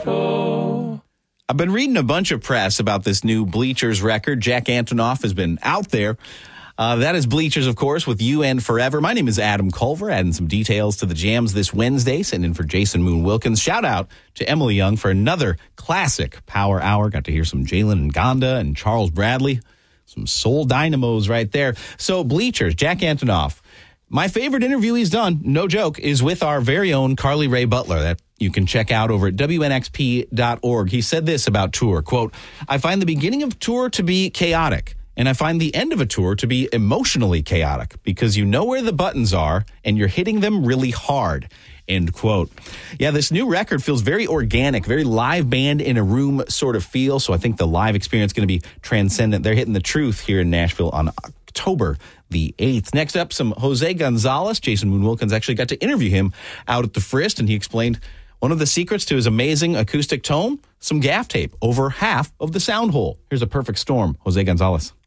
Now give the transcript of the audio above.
I've been reading a bunch of press about this new Bleachers record. Jack Antonoff has been out there. That is Bleachers, of course, with You and Forever. My name is Adam Culver, adding some details to the jams this Wednesday, sitting in for Jason Moon Wilkins. Shout out to Emily Young for another classic Power Hour. Got to hear some Jalen Ngonda and Charles Bradley. Some soul dynamos right there. So Bleachers, Jack Antonoff. My favorite interview he's done, no joke, is with our very own Carly Rae Butler that you can check out over at WNXP.org. He said this about tour, quote, "I find the beginning of tour to be chaotic, and I find the end of a tour to be emotionally chaotic because you know where the buttons are and you're hitting them really hard." End quote. Yeah, this new record feels very organic, very live band in a room sort of feel. So I think the live experience is going to be transcendent. They're hitting the truth here in Nashville on October the 8th. Next up, some Jose Gonzalez. Jason Moon Wilkins actually got to interview him out at the Frist, and he explained one of the secrets to his amazing acoustic tone, some gaff tape over half of the sound hole. Here's A Perfect Storm, Jose Gonzalez.